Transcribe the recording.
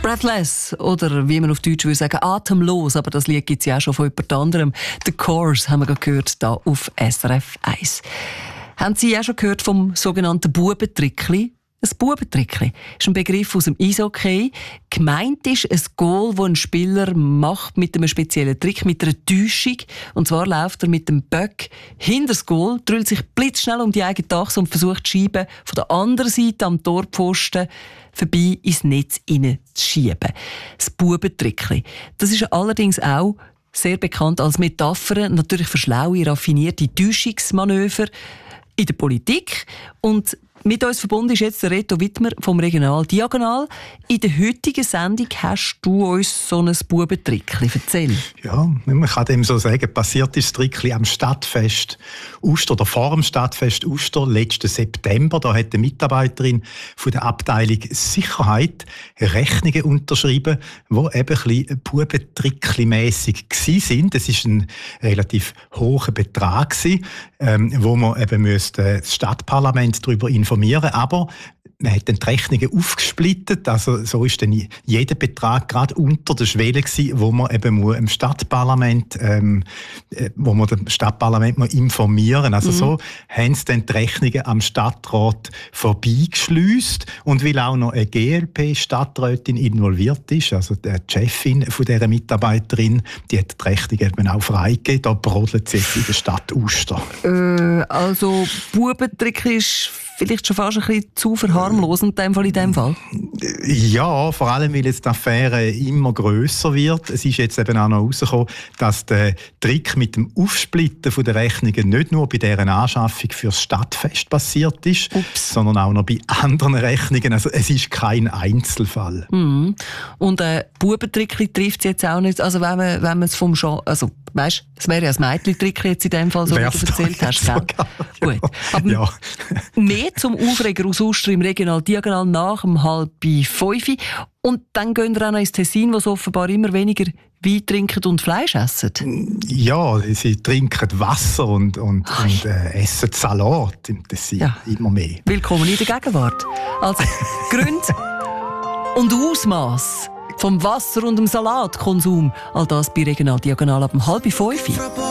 Breathless oder wie man auf Deutsch würde sagen, atemlos, aber das Lied gibt es ja auch schon von jemand anderem. The Course haben wir gerade gehört, hier auf SRF 1. Haben Sie auch schon gehört vom sogenannten Bubentrickli? Ein Bubentrickli ist ein Begriff aus dem Eishockey. Gemeint ist ein Goal, das ein Spieler macht mit einem speziellen Trick, mit einer Täuschung. Und zwar läuft er mit dem Böck hinter das Goal, drüllt sich blitzschnell um die eigene Achse und versucht die Scheibe von der anderen Seite am Torpfosten vorbei ins Netz hinein zu schieben. Das Bubentrickli. Das ist allerdings auch sehr bekannt als Metapher, natürlich für schlaue, raffinierte Täuschungsmanöver in der Politik. Und mit uns verbunden ist jetzt der Reto Wittmer vom Regional Diagonal. In der heutigen Sendung hast du uns so ein Bubentrickli. Erzähl. Ja, man kann dem so sagen, passiert ist das Trickli am Stadtfest Uster oder vor dem Stadtfest Uster letzten September. Da hat eine Mitarbeiterin von der Abteilung Sicherheit Rechnungen unterschrieben, die eben ein bisschen Bubentrickli-mässig waren. Das war ein relativ hoher Betrag, wo man eben das Stadtparlament darüber informieren. Aber man hat dann die Rechnungen aufgesplittet, also so ist dann jeder Betrag gerade unter der Schwelle gewesen, wo man eben im Stadtparlament, dem Stadtparlament informieren. Also so haben sie dann die Rechnungen am Stadtrat vorbeigeschleust. Und weil auch noch eine GLP-Stadträtin involviert ist, also die Chefin von dieser Mitarbeiterin, die hat die Rechnungen eben auch freigegeben. Da brodelt sie jetzt in der Stadt Uster. Also Bubentrick ist vielleicht schon fast ein bisschen zu verharmlosend in dem Fall? Ja, vor allem, weil jetzt die Affäre immer grösser wird. Es ist jetzt eben auch noch herausgekommen, dass der Trick mit dem Aufsplitten der Rechnungen nicht nur bei dieser Anschaffung für das Stadtfest passiert ist, sondern auch noch bei anderen Rechnungen. Also es ist kein Einzelfall. Mhm. Und Bubentrickli trifft es jetzt auch nicht, also wenn man es vom Genre, also weißt, es wäre ja ein Mädchen-Trickli jetzt in dem Fall, so wie du erzählt hast. Sogar, ja. Gut. Aber ja. Mehr zum Aufreger aus Uster im Regional Diagonal nach um 4:30. Und dann gehen wir auch noch ins Tessin, wo sie offenbar immer weniger Wein trinken und Fleisch essen. Ja, sie trinken Wasser und essen Salat im Tessin. Ja. Immer mehr. Willkommen in der Gegenwart. Also Gründe und Ausmaß vom Wasser- und dem Salatkonsum. All das bei Regional Diagonal ab 4:30.